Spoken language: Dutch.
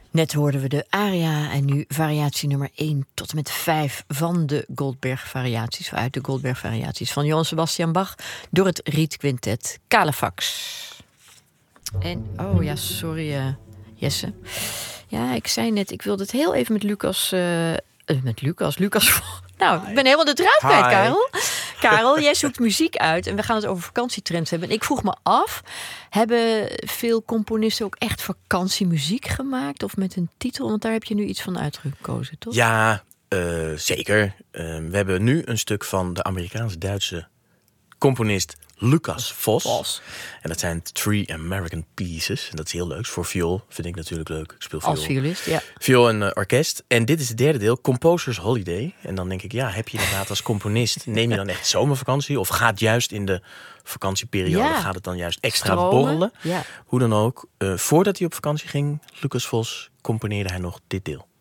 Net hoorden we de aria en nu variatie nummer 1 tot en met 5 van de Goldberg-variaties, uit de Goldberg-variaties van Johann Sebastian Bach door het Rietquintet Calefax. En, oh ja, sorry Jesse. Ja, ik zei net, ik wilde het heel even met Lucas... Lucas. Nou, ik ben helemaal de draad kwijt, Karel. Karel, jij zoekt muziek uit en we gaan het over vakantietrends hebben. En ik vroeg me af, hebben veel componisten ook echt vakantiemuziek gemaakt? Of met een titel? Want daar heb je nu iets van uitgekozen, toch? Ja, zeker. We hebben nu een stuk van de Amerikaans-Duitse componist Lucas Vos. En dat zijn 3 American Pieces. En dat is heel leuk. Voor viool vind ik natuurlijk leuk. Ik speel viool. Als violist, ja. Viool en orkest. En dit is het derde deel, Composer's Holiday. En dan denk ik, ja, heb je inderdaad als componist... neem je dan echt zomervakantie? Of gaat juist in de vakantieperiode... gaat het dan juist extra borrelen? Ja. Hoe dan ook. Voordat hij op vakantie ging, Lucas Vos, componeerde hij nog dit deel.